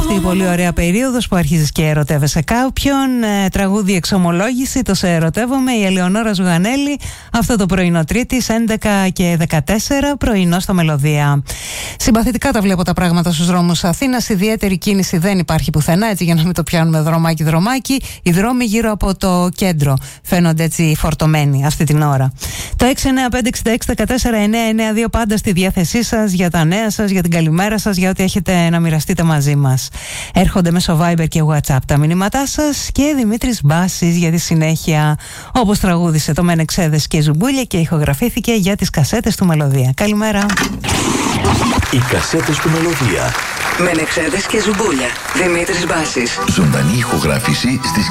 αυτή η πολύ ωραία περίοδος που αρχίζεις και ερωτεύεσαι κάποιον. Τραγούδι εξομολόγηση, το σε ερωτεύομαι, η Ελεονόρα Ζουγανέλη. Αυτό το πρωινό Τρίτης, 11 και 14, πρωινό στο Μελωδία. Συμπαθητικά τα βλέπω τα πράγματα στους δρόμους Αθήνας. Ιδιαίτερη κίνηση δεν υπάρχει πουθενά, έτσι για να μην το πιάνουμε δρομάκι-δρομάκι. Οι δρόμοι γύρω από το κέντρο φαίνονται έτσι φορτωμένοι αυτή την ώρα. Το 695-66-14-992 πάντα στη διάθεσή σας για τα νέα σας, για την καλημέρα σας, για ό,τι έχετε να μοιραστείτε μαζί μας. Έρχονται μέσω Viber και WhatsApp τα μηνύματά σας και Δημήτρης Μπάσης για τη συνέχεια, όπως τραγούδισε το Μενεξέδες και Ζουμπούλια και ηχογραφήθηκε για τις κασέτες του Μελωδία. Καλημέρα. Οι κασέτες του Μελωδία. Μενεξέδες και Ζουμπούλια. Δημήτρης Μπάσης. Ζωντανή ηχογράφηση στις